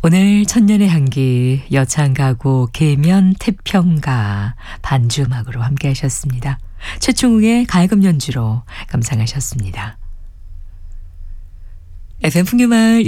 오늘 천년의 향기 여창가고 계면 태평가 반주음악으로 함께 하셨습니다. 최충욱의 가야금 연주로 감상하셨습니다. FM 풍류마을